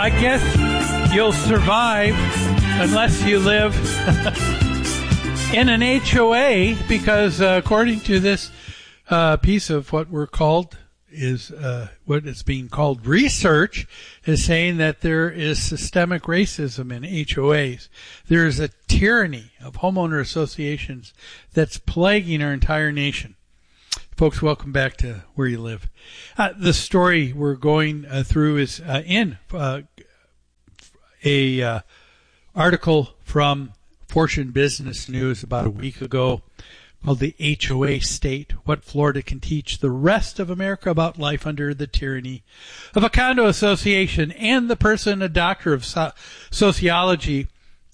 I guess you'll survive unless you live in an HOA, because according to this piece of what we're called is what is being called research, is saying that there is systemic racism in HOAs. There is a tyranny of homeowner associations that's plaguing our entire nation. Folks, welcome back to Where You Live. The story we're going through is in a article from Fortune Business News about a week ago called The HOA State, What Florida Can Teach the Rest of America About Life Under the Tyranny of a Condo Association. And the person, a doctor of sociology,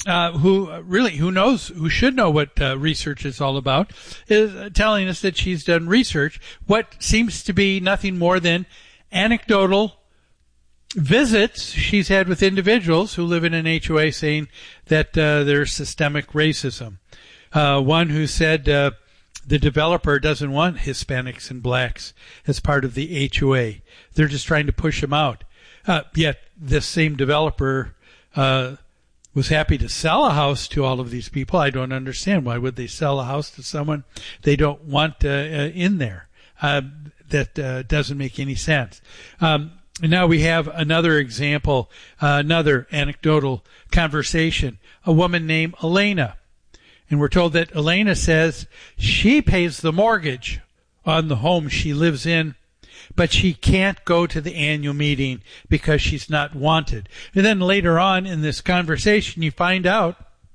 who should know what research is all about, is telling us that she's done research, what seems to be nothing more than anecdotal visits she's had with individuals who live in an HOA, saying that there's systemic racism. One who said the developer doesn't want Hispanics and blacks as part of the HOA. They're just trying to push them out. Yet this same developer was happy to sell a house to all of these people. I don't understand. Why would they sell a house to someone they don't want in there? That doesn't make any sense. And now we have another example, another anecdotal conversation. A woman named Elena. And we're told that Elena says she pays the mortgage on the home she lives in, but she can't go to the annual meeting because she's not wanted. And then later on in this conversation, you find out,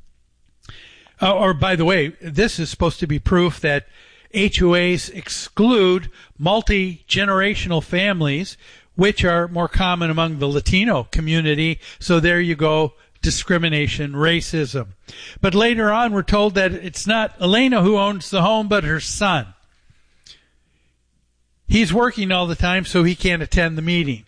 or by the way, this is supposed to be proof that HOAs exclude multi-generational families, which are more common among the Latino community. So there you go, discrimination, racism. But later on, we're told that it's not Elena who owns the home, but her son. He's working all the time, so he can't attend the meeting.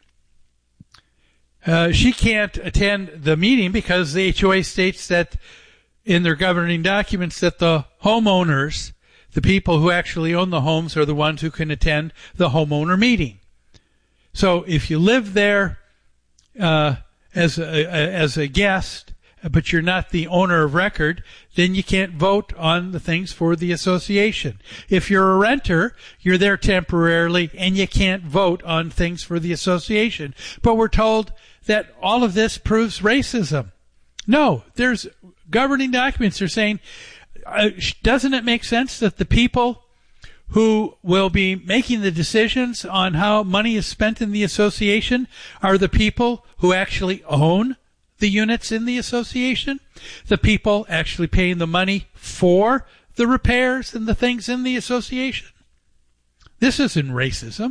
She can't attend the meeting because the HOA states that in their governing documents that the homeowners, the people who actually own the homes, are the ones who can attend the homeowner meeting. So if you live there as a guest, but you're not the owner of record, then you can't vote on the things for the association. If you're a renter, you're there temporarily, and you can't vote on things for the association. But we're told that all of this proves racism. No, there's governing documents are saying, doesn't it make sense that the people who will be making the decisions on how money is spent in the association are the people who actually own the units in the association, the people actually paying the money for the repairs and the things in the association? This isn't racism.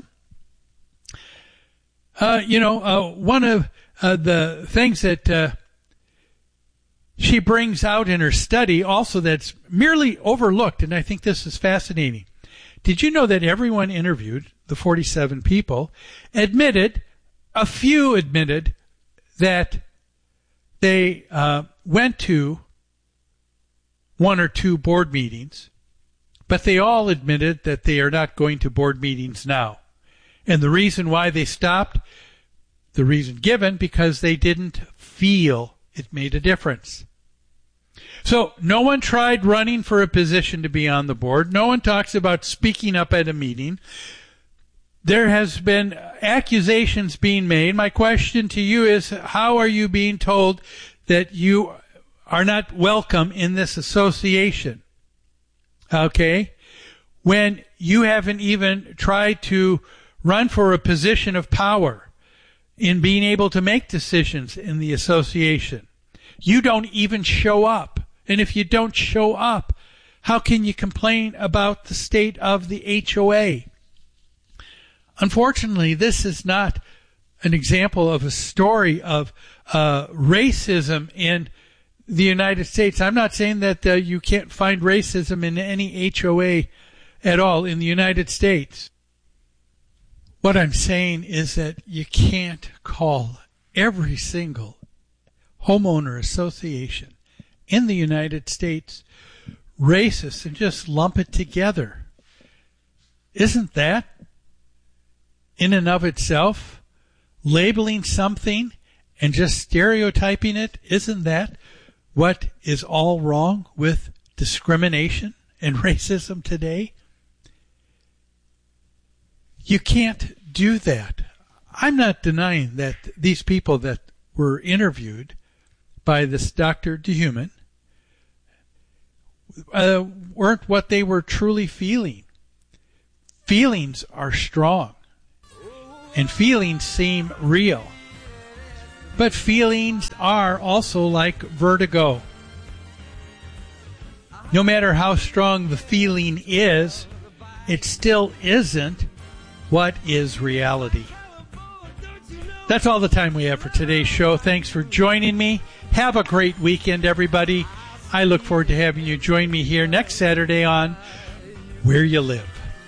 One of the things that she brings out in her study also that's merely overlooked, and I think this is fascinating. Did you know that everyone interviewed, the 47 people, a few admitted that they went to one or two board meetings, but they all admitted that they are not going to board meetings now. And the reason why they stopped, the reason given, because they didn't feel it made a difference. So no one tried running for a position to be on the board. No one talks about speaking up at a meeting. There has been accusations being made. My question to you is, how are you being told that you are not welcome in this association? Okay? When you haven't even tried to run for a position of power in being able to make decisions in the association. You don't even show up. And if you don't show up, how can you complain about the state of the HOA? Unfortunately, this is not an example of a story of racism in the United States. I'm not saying that you can't find racism in any HOA at all in the United States. What I'm saying is that you can't call every single homeowner association in the United States racist and just lump it together. Isn't that, in and of itself, labeling something and just stereotyping it? Isn't that what is all wrong with discrimination and racism today? You can't do that. I'm not denying that these people that were interviewed by this Dr. DeHuman weren't what they were truly feeling. Feelings are strong, and feelings seem real. But feelings are also like vertigo. No matter how strong the feeling is, it still isn't what is reality. That's all the time we have for today's show. Thanks for joining me. Have a great weekend, everybody. I look forward to having you join me here next Saturday on Where You Live.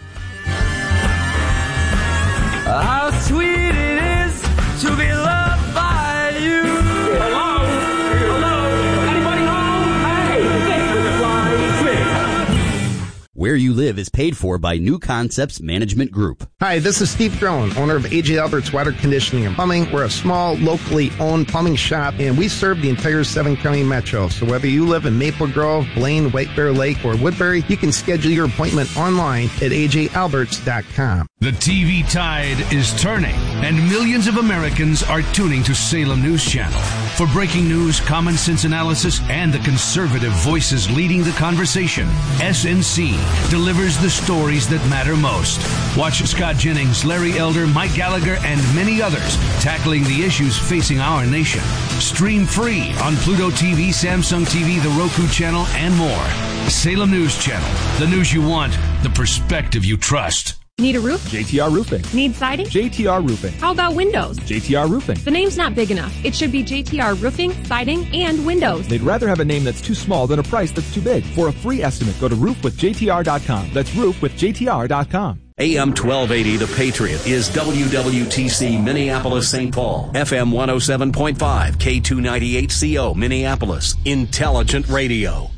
How sweet it is to be loved by you. Hello? Hello? Anybody home? Hey, thanks for the flying fish. Where You Live is paid for by New Concepts Management Group. Hi, this is Steve Drone, owner of A.J. Albert's Water Conditioning and Plumbing. We're a small, locally owned plumbing shop, and we serve the entire 7-county metro. So whether you live in Maple Grove, Blaine, White Bear Lake, or Woodbury, you can schedule your appointment online at ajalberts.com. The TV tide is turning, and millions of Americans are tuning to Salem News Channel. For breaking news, common sense analysis, and the conservative voices leading the conversation, SNC delivers the stories that matter most. Watch Scott Jennings, Larry Elder, Mike Gallagher, and many others tackling the issues facing our nation. Stream free on Pluto TV, Samsung TV, the Roku channel, and more. Salem News Channel, the news you want, the perspective you trust. Need a roof? JTR Roofing. Need siding? JTR Roofing. How about windows? JTR Roofing. The name's not big enough. It should be JTR Roofing, Siding, and Windows. They'd rather have a name that's too small than a price that's too big. For a free estimate, go to roofwithjtr.com. That's roofwithjtr.com. AM 1280, The Patriot, is WWTC Minneapolis, St. Paul. FM 107.5, K298CO, Minneapolis. Intelligent Radio.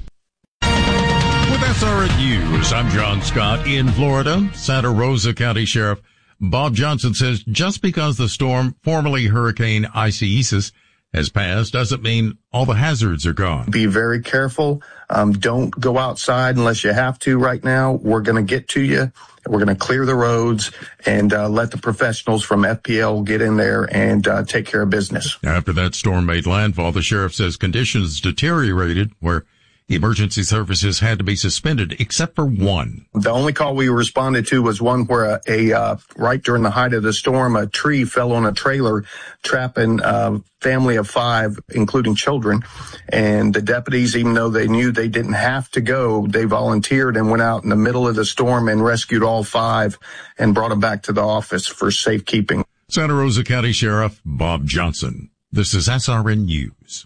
With SRN News, I'm John Scott. In Florida, Santa Rosa County Sheriff Bob Johnson says just because the storm, formerly Hurricane Isaias, has passed doesn't mean all the hazards are gone. Be very careful. Don't go outside unless you have to right now. We're going to get to you. We're going to clear the roads and let the professionals from FPL get in there and take care of business. After that storm made landfall, the sheriff says conditions deteriorated where emergency services had to be suspended, except for one. The only call we responded to was one where right during the height of the storm, a tree fell on a trailer, trapping a family of 5, including children. And the deputies, even though they knew they didn't have to go, they volunteered and went out in the middle of the storm and rescued all 5 and brought them back to the office for safekeeping. Santa Rosa County Sheriff Bob Johnson. This is SRN News.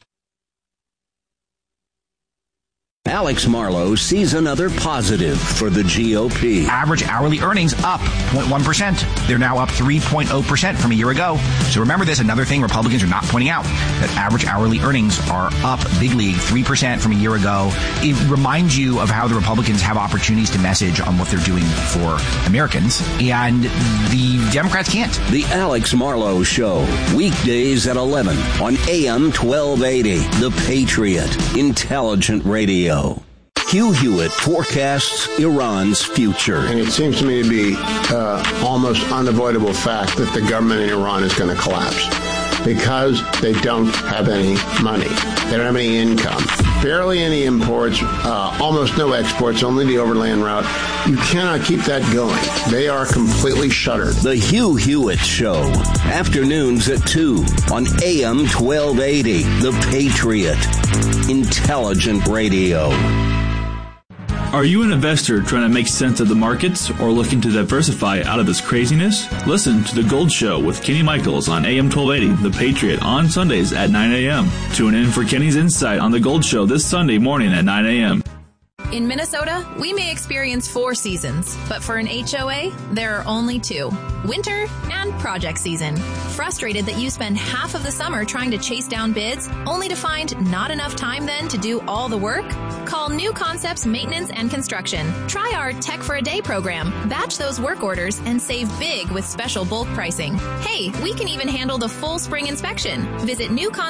Alex Marlowe sees another positive for the GOP. Average hourly earnings up 0.1%. They're now up 3.0% from a year ago. So remember this, another thing Republicans are not pointing out, that average hourly earnings are up big league, 3% from a year ago. It reminds you of how the Republicans have opportunities to message on what they're doing for Americans, and the Democrats can't. The Alex Marlowe Show, weekdays at 11 on AM 1280, The Patriot, Intelligent Radio. Hugh Hewitt forecasts Iran's future. And it seems to me to be almost unavoidable fact that the government in Iran is going to collapse because they don't have any money. They don't have any income. Barely any imports, almost no exports, only the overland route. You cannot keep that going. They are completely shuttered. The Hugh Hewitt Show, afternoons at 2 on AM 1280, The Patriot, Intelligent Radio. Are you an investor trying to make sense of the markets or looking to diversify out of this craziness? Listen to The Gold Show with Kenny Michaels on AM 1280, The Patriot, on Sundays at 9 a.m. Tune in for Kenny's insight on The Gold Show this Sunday morning at 9 a.m. In Minnesota, we may experience 4 seasons, but for an HOA, there are only 2. Winter and project season. Frustrated that you spend half of the summer trying to chase down bids, only to find not enough time then to do all the work? Call New Concepts Maintenance and Construction. Try our Tech for a Day program. Batch those work orders and save big with special bulk pricing. Hey, we can even handle the full spring inspection. Visit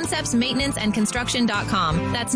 newconceptsmaintenanceandconstruction.com. That's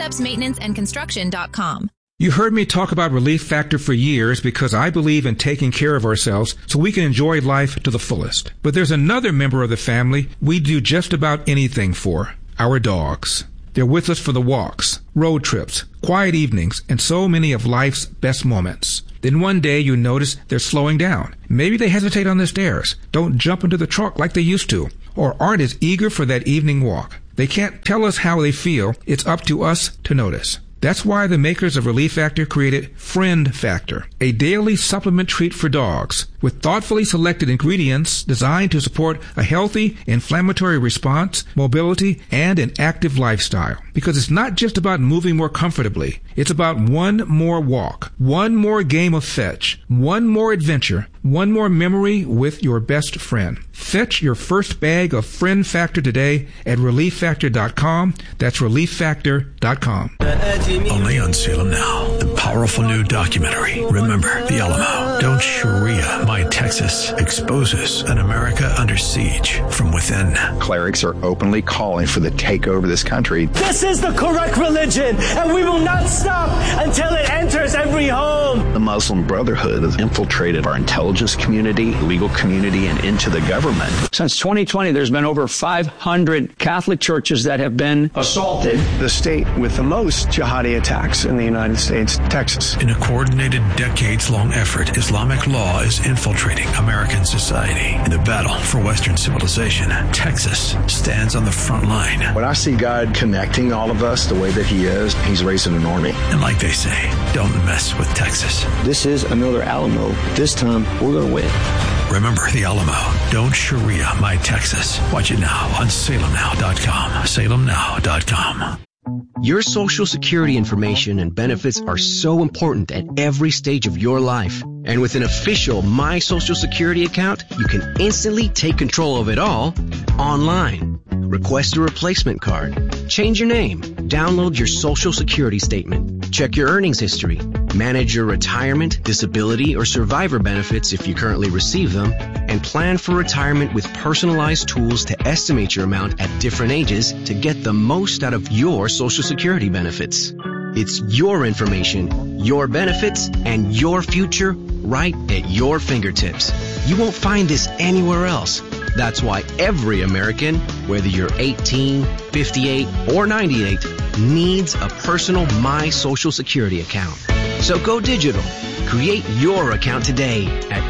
newconceptsmaintenanceandconstruction.com. You heard me talk about Relief Factor for years because I believe in taking care of ourselves so we can enjoy life to the fullest. But there's another member of the family we do just about anything for, our dogs. They're with us for the walks, road trips, quiet evenings, and so many of life's best moments. Then one day you notice they're slowing down. Maybe they hesitate on the stairs, don't jump into the truck like they used to, or aren't as eager for that evening walk. They can't tell us how they feel. It's up to us to notice. That's why the makers of Relief Factor created Friend Factor, a daily supplement treat for dogs with thoughtfully selected ingredients designed to support a healthy inflammatory response, mobility, and an active lifestyle. Because it's not just about moving more comfortably. It's about one more walk, one more game of fetch, one more adventure, one more memory with your best friend. Fetch your first bag of Friend Factor today at ReliefFactor.com. That's ReliefFactor.com. Only on Salem Now, the powerful new documentary, Remember the Alamo. Don't Sharia My Texas exposes an America under siege from within. Clerics are openly calling for the takeover of this country. This is the correct religion, and we will not stop until it enters every home. The Muslim Brotherhood has infiltrated our intelligence community, legal community, and into the government. Since 2020, there's been over 500 Catholic churches that have been assaulted. The state with the most jihadi attacks in the United States, Texas. In a coordinated, decades-long effort, Islamic law is infiltrating American society. In the battle for Western civilization, Texas stands on the front line. When I see God connecting all of us the way that He is, He's raising an army. And like they say, don't mess with Texas. This is another Alamo. This time, we're going to win. Remember the Alamo. Don't Sharia My Texas. Watch it now on salemnow.com. salemnow.com. Your Social Security information and benefits are so important at every stage of your life. And with an official My Social Security account, you can instantly take control of it all online. Request a replacement card. Change your name. Download your Social Security statement. Check your earnings history. Manage your retirement, disability, or survivor benefits if you currently receive them. And plan for retirement with personalized tools to estimate your amount at different ages to get the most out of your Social Security benefits. It's your information, your benefits, and your future right at your fingertips. You won't find this anywhere else. That's why every American, whether you're 18, 58, or 98, needs a personal My Social Security account. So go digital. Create your account today at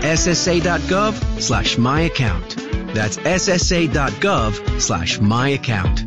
ssa.gov/myaccount. That's ssa.gov/myaccount.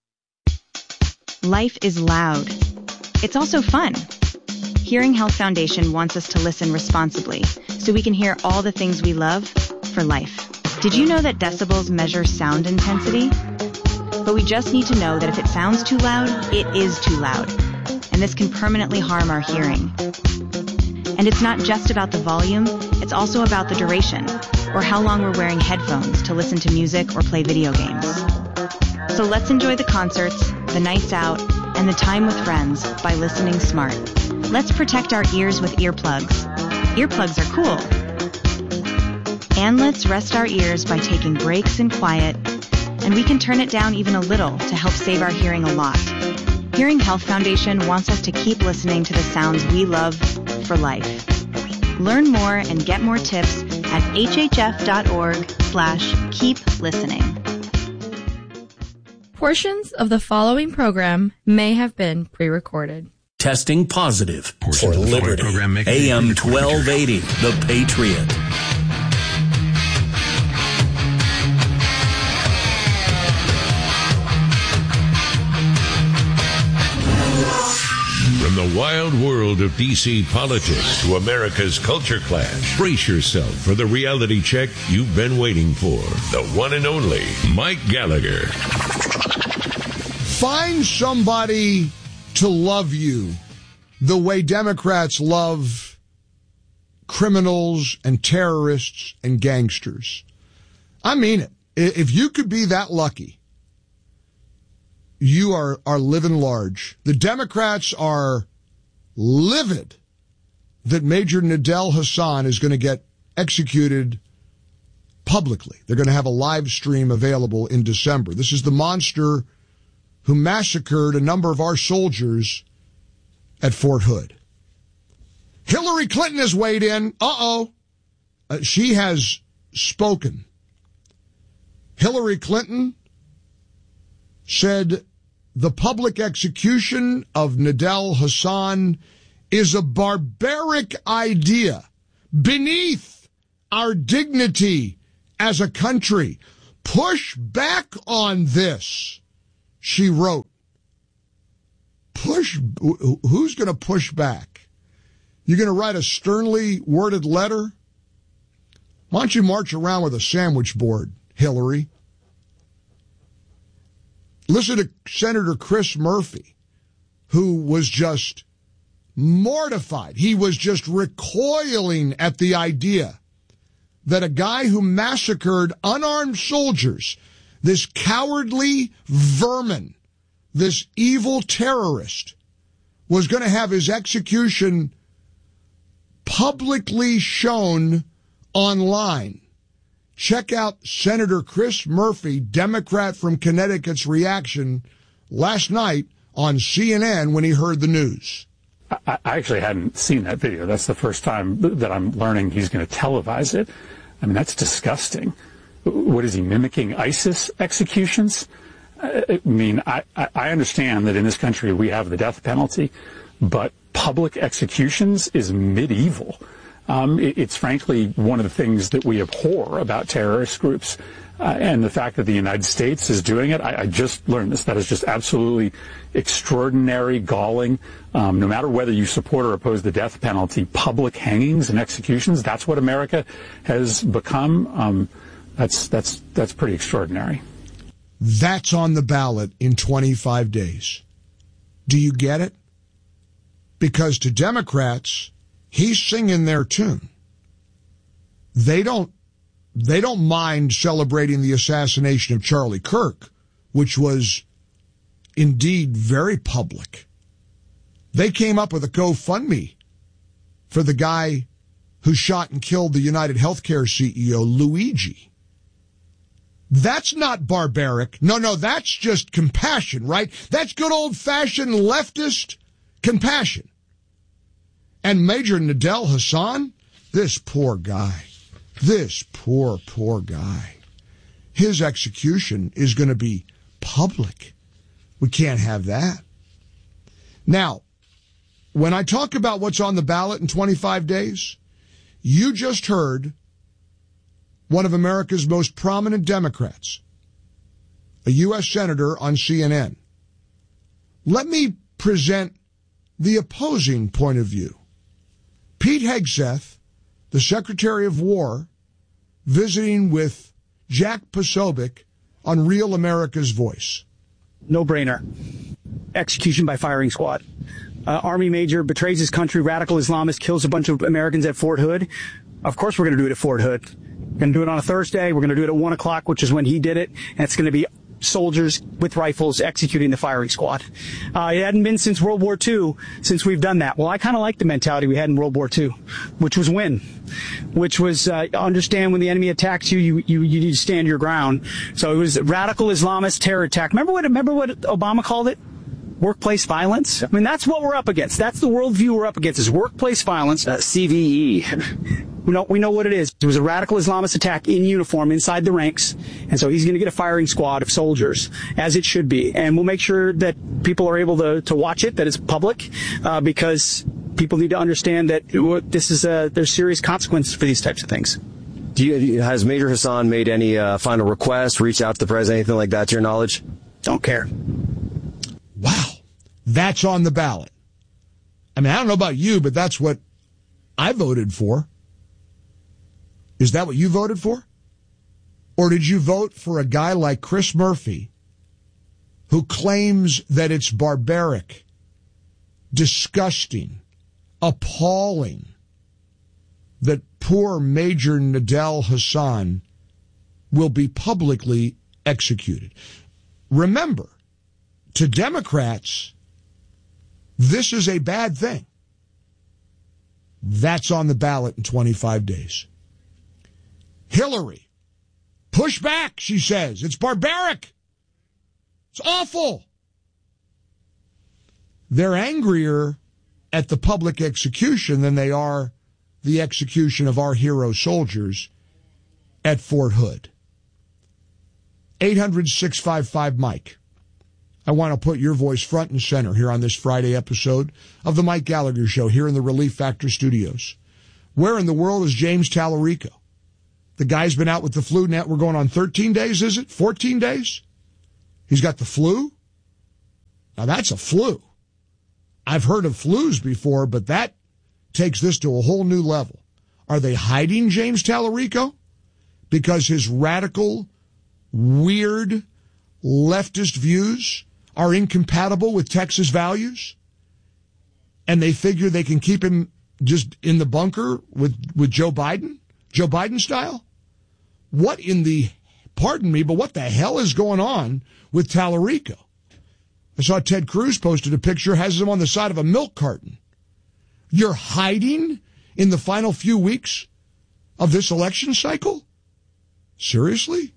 Life is loud. It's also fun. Hearing Health Foundation wants us to listen responsibly so we can hear all the things we love for life. Did you know that decibels measure sound intensity? But we just need to know that if it sounds too loud, it is too loud. And this can permanently harm our hearing. And it's not just about the volume, it's also about the duration, or how long we're wearing headphones to listen to music or play video games. So let's enjoy the concerts, the nights out, and the time with friends by listening smart. Let's protect our ears with earplugs. Earplugs are cool. And let's rest our ears by taking breaks in quiet, and we can turn it down even a little to help save our hearing a lot. Hearing Health Foundation wants us to keep listening to the sounds we love for life. Learn more and get more tips at hhf.org/keep-listening. Portions of the following program may have been pre-recorded. Testing positive for Liberty. AM 1280, The Patriot. From the wild world of D.C. politics to America's culture clash, brace yourself for the reality check you've been waiting for. The one and only Mike Gallagher. Find somebody to love you the way Democrats love criminals and terrorists and gangsters. I mean it. If you could be that lucky, you are living large. The Democrats are livid that Major Nidal Hasan is going to get executed publicly. They're going to have a live stream available in December. This is the monster who massacred a number of our soldiers at Fort Hood. Hillary Clinton has weighed in. She has spoken. Hillary Clinton said the public execution of Nidal Hasan is a barbaric idea beneath our dignity as a country. Push back on this, she wrote. Who's going to push back? You're going to write a sternly worded letter? Why don't you march around with a sandwich board, Hillary? Listen to Senator Chris Murphy, who was just mortified. He was just recoiling at the idea that a guy who massacred unarmed soldiers, this cowardly vermin, this evil terrorist, was going to have his execution publicly shown online. Check out Senator Chris Murphy, Democrat from Connecticut's reaction last night on CNN when he heard the news. I actually hadn't seen that video. That's the first time that I'm learning he's going to televise it. I mean, that's disgusting. What is he, mimicking ISIS executions? I mean, I understand that in this country we have the death penalty, but public executions is medieval. It's frankly one of the things that we abhor about terrorist groups. And the fact that the United States is doing it, I just learned this. That is just absolutely extraordinary, galling. No matter whether you support or oppose the death penalty, public hangings and executions, that's what America has become. That's pretty extraordinary. That's on the ballot in 25 days. Do you get it? Because to Democrats, he's singing their tune. They don't mind celebrating the assassination of Charlie Kirk, which was indeed very public. They came up with a GoFundMe for the guy who shot and killed the United Healthcare CEO, Luigi. That's not barbaric. No, that's just compassion, right? That's good old-fashioned leftist compassion. And Major Nidal Hasan, this poor guy, this poor guy, his execution is going to be public. We can't have that. Now, when I talk about what's on the ballot in 25 days, you just heard one of America's most prominent Democrats, a U.S. senator on CNN. Let me present the opposing point of view. Pete Hegseth, the Secretary of War, visiting with Jack Posobiec on Real America's Voice. No brainer. Execution by firing squad. Army major betrays his country, radical Islamist, kills a bunch of Americans at Fort Hood. Of course we're going to do it at Fort Hood. We're going to do it on a Thursday. We're going to do it at 1 o'clock, which is when he did it. And it's going to be soldiers with rifles executing the firing squad. It hadn't been since World War II since we've done that. Well, I kind of like the mentality we had in World War II, which was win, which was understand when the enemy attacks you need to stand your ground. So it was radical Islamist terror attack. Remember what Obama called it? Workplace violence? I mean, that's what we're up against. That's the worldview we're up against, is workplace violence. CVE. We know what it is. It was a radical Islamist attack in uniform inside the ranks. And so he's going to get a firing squad of soldiers, as it should be. And we'll make sure that people are able to watch it, that it's public, because people need to understand that there's serious consequences for these types of things. Has Major Hasan made any final requests, reached out to the president, anything like that, to your knowledge? Don't care. Wow. That's on the ballot. I mean, I don't know about you, but that's what I voted for. Is that what you voted for? Or did you vote for a guy like Chris Murphy, who claims that it's barbaric disgusting, appalling that poor Major Nadel Hassan will be publicly executed. Remember, to Democrats, this is a bad thing. That's on the ballot in 25 days. Hillary, push back, she says. It's barbaric. It's awful. They're angrier at the public execution than they are the execution of our hero soldiers at Fort Hood. 800-655-MIKE. I want to put your voice front and center here on this Friday episode of the Mike Gallagher Show here in the Relief Factor Studios. Where in the world is James Tallarico? The guy's been out with the flu now. We're going on 13 days, is it? 14 days? He's got the flu? Now that's a flu. I've heard of flus before, but that takes this to a whole new level. Are they hiding James Tallarico? Because his radical, weird, leftist views are incompatible with Texas values? And they figure they can keep him just in the bunker with Joe Biden? Joe Biden style? What in the, pardon me, but what the hell is going on with Tallarico? I saw Ted Cruz posted a picture, has him on the side of a milk carton. You're hiding in the final few weeks of this election cycle? Seriously?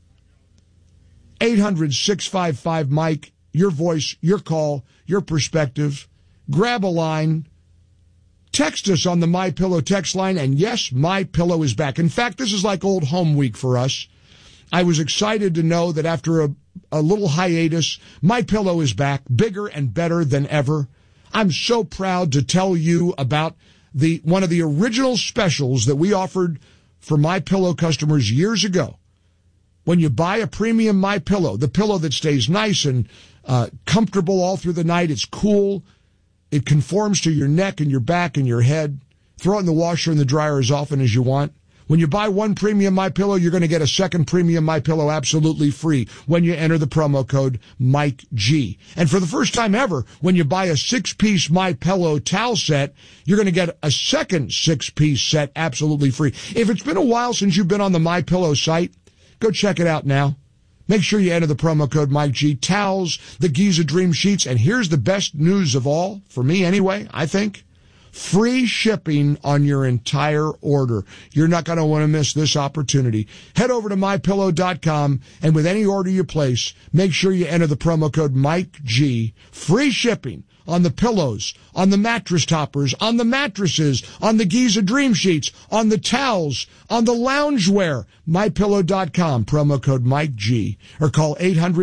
800-655-MIKE, your voice, your call, your perspective. Grab a line. Text us on the MyPillow text line, and yes, MyPillow is back. In fact, this is like old home week for us. I was excited to know that after a little hiatus, MyPillow is back, bigger and better than ever. I'm so proud to tell you about one of the original specials that we offered for MyPillow customers years ago. When you buy a premium MyPillow, the pillow that stays nice and comfortable all through the night, it's cool, it conforms to your neck and your back and your head. Throw it in the washer and the dryer as often as you want. When you buy one premium MyPillow, you're going to get a second premium MyPillow absolutely free when you enter the promo code MikeG. And for the first time ever, when you buy a 6-piece MyPillow towel set, you're going to get a second 6-piece set absolutely free. If it's been a while since you've been on the MyPillow site, go check it out now. Make sure you enter the promo code MikeG. Towels, the Giza Dream Sheets, and here's the best news of all, for me anyway, I think. Free shipping on your entire order. You're not going to want to miss this opportunity. Head over to MyPillow.com, and with any order you place, make sure you enter the promo code MikeG. Free shipping on the pillows, on the mattress toppers, on the mattresses, on the Giza Dream Sheets, on the towels, on the loungewear. MyPillow.com, promo code MikeG. Or call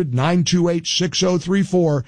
800-928-6034,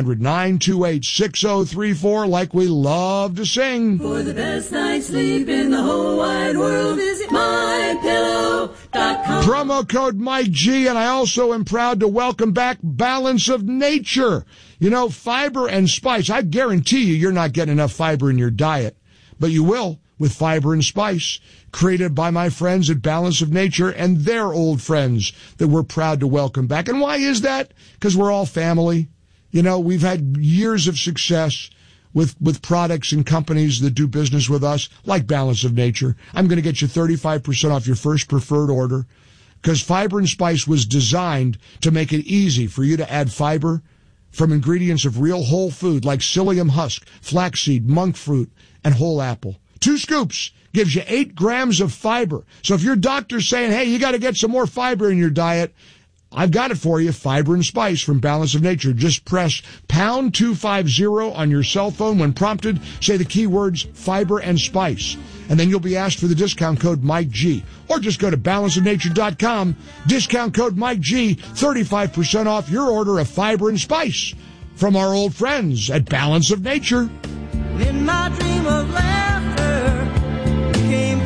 800-928-6034, like we love to sing. For the best night's sleep in the whole wide world, visit MyPillow.com. Promo code MikeG, and I also am proud to welcome back Balance of Nature. You know, fiber and spice. I guarantee you're not getting enough fiber in your diet, but you will with Fiber and Spice, created by my friends at Balance of Nature and their old friends that we're proud to welcome back. And why is that? Because we're all family. You know, we've had years of success with products and companies that do business with us, like Balance of Nature. I'm going to get you 35% off your first preferred order, because Fiber and Spice was designed to make it easy for you to add fiber from ingredients of real whole food like psyllium husk, flaxseed, monk fruit, and whole apple. 2 scoops gives you 8 grams of fiber. So if your doctor's saying, hey, you got to get some more fiber in your diet, I've got it for you, Fiber and Spice from Balance of Nature. Just press pound 250 on your cell phone. When prompted, say the keywords fiber and spice, and then you'll be asked for the discount code MikeG. Or just go to balanceofnature.com, discount code MikeG, 35% off your order of Fiber and Spice from our old friends at Balance of Nature. In my dream of laughter came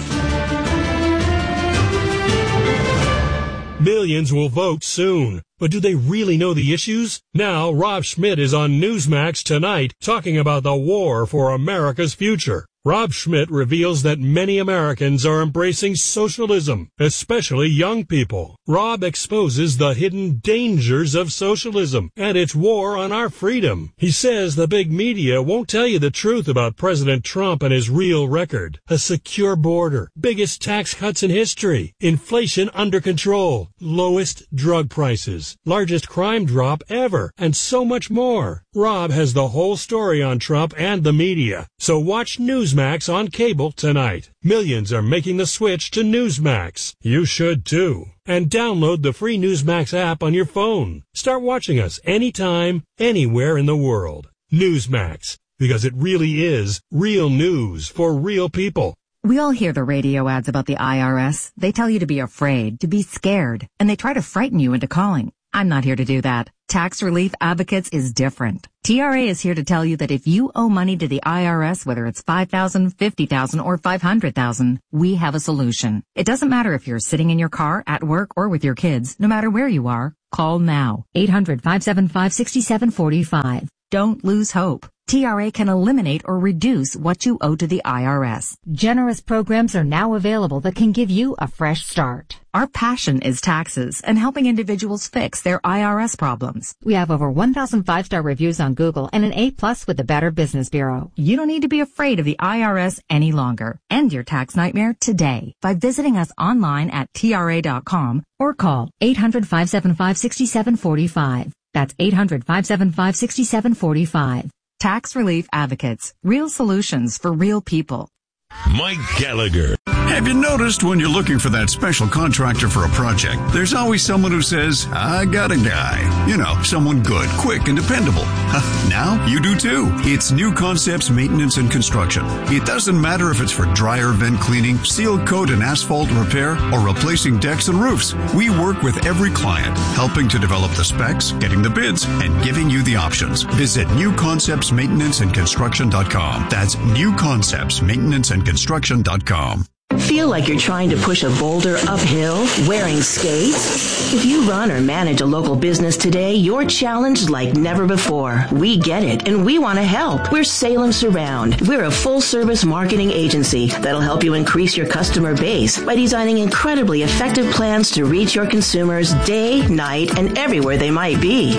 Millions will vote soon, but do they really know the issues? Now, Rob Schmidt is on Newsmax tonight talking about the war for America's future. Rob Schmidt reveals that many Americans are embracing socialism, especially young people. Rob exposes the hidden dangers of socialism and its war on our freedom. He says the big media won't tell you the truth about President Trump and his real record. A secure border, biggest tax cuts in history, inflation under control, lowest drug prices, largest crime drop ever, and so much more. Rob has the whole story on Trump and the media. So watch Newsmax on cable tonight. Millions are making the switch to Newsmax. You should too. And download the free Newsmax app on your phone. Start watching us anytime, anywhere in the world. Newsmax, because it really is real news for real people. We all hear the radio ads about the IRS. They tell you to be afraid, to be scared, and they try to frighten you into calling. I'm not here to do that. Tax Relief Advocates is different. TRA is here to tell you that if you owe money to the IRS, whether it's $5,000, $50,000, or $500,000, we have a solution. It doesn't matter if you're sitting in your car, at work, or with your kids. No matter where you are, call now. 800-575-6745. Don't lose hope. TRA can eliminate or reduce what you owe to the IRS. Generous programs are now available that can give you a fresh start. Our passion is taxes and helping individuals fix their IRS problems. We have over 1,000 5-star reviews on Google and an A+ with the Better Business Bureau. You don't need to be afraid of the IRS any longer. End your tax nightmare today by visiting us online at TRA.com or call 800-575-6745. That's 800-575-6745. Tax Relief Advocates. Real solutions for real people. Mike Gallagher. Have you noticed when you're looking for that special contractor for a project, there's always someone who says, I got a guy. You know, someone good, quick, and dependable. Now you do too. It's New Concepts Maintenance and Construction. It doesn't matter if it's for dryer vent cleaning, seal coat and asphalt repair, or replacing decks and roofs. We work with every client, helping to develop the specs, getting the bids, and giving you the options. Visit newconceptsmaintenanceandconstruction.com. That's newconceptsmaintenanceandconstruction.com. Feel like you're trying to push a boulder uphill wearing skates? If you run or manage a local business today, you're challenged like never before. We get it, and we want to help. We're Salem Surround. We're a full-service marketing agency that'll help you increase your customer base by designing incredibly effective plans to reach your consumers day, night, and everywhere they might be.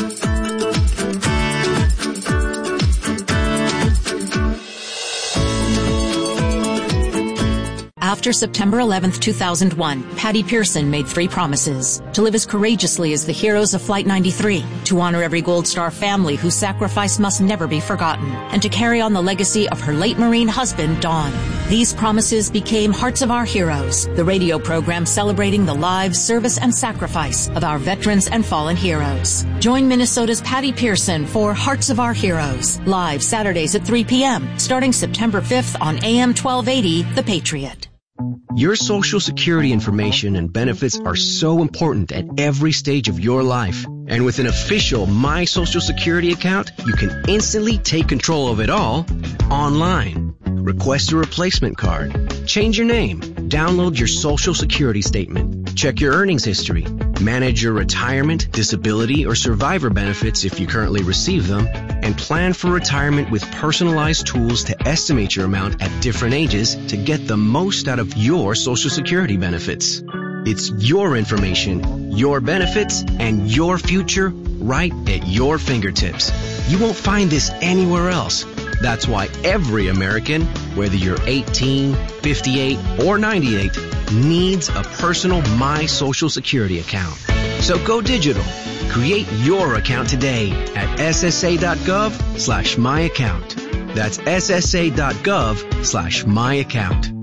After September 11th, 2001, Patty Pearson made 3 promises: to live as courageously as the heroes of Flight 93, to honor every Gold Star family whose sacrifice must never be forgotten, and to carry on the legacy of her late Marine husband, Don. These promises became Hearts of Our Heroes, the radio program celebrating the lives, service, and sacrifice of our veterans and fallen heroes. Join Minnesota's Patty Pearson for Hearts of Our Heroes, live Saturdays at 3 p.m., starting September 5th on AM 1280, The Patriot. Your Social Security information and benefits are so important at every stage of your life. And with an official My Social Security account, you can instantly take control of it all online. Request a replacement card. Change your name. Download your Social Security statement. Check your earnings history. Manage your retirement, disability, or survivor benefits if you currently receive them. And plan for retirement with personalized tools to estimate your amount at different ages to get the most out of your Social Security benefits. It's your information, your benefits, and your future right at your fingertips. You won't find this anywhere else. That's why every American, whether you're 18, 58, or 98, needs a personal My Social Security account. So go digital. Create your account today at ssa.gov/myaccount. That's ssa.gov/myaccount.